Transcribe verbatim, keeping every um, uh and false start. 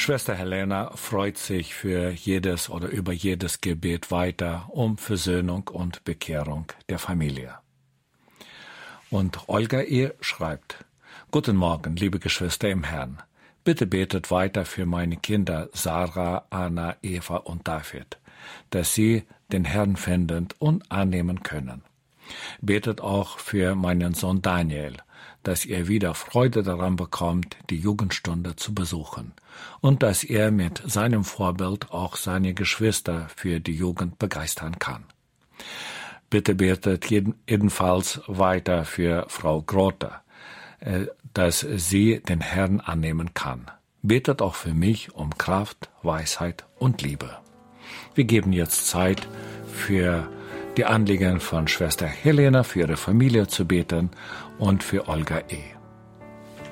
Schwester Helena freut sich für jedes oder über jedes Gebet weiter um Versöhnung und Bekehrung der Familie. Und Olga E. schreibt: Guten Morgen, liebe Geschwister im Herrn. Bitte betet weiter für meine Kinder Sarah, Anna, Eva und David, dass sie den Herrn finden und annehmen können. Betet auch für meinen Sohn Daniel, dass er wieder Freude daran bekommt, die Jugendstunde zu besuchen und dass er mit seinem Vorbild auch seine Geschwister für die Jugend begeistern kann. Bitte betet jedenfalls weiter für Frau Grote, dass sie den Herrn annehmen kann. Betet auch für mich um Kraft, Weisheit und Liebe. Wir geben jetzt Zeit für die Anliegen von Schwester Helena, für ihre Familie zu beten und für Olga E.